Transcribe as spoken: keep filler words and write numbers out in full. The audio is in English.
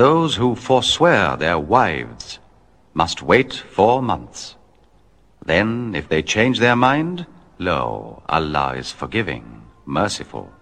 Those who forswear their wives must wait four months. Then, if they change their mind, lo, Allah is forgiving, merciful.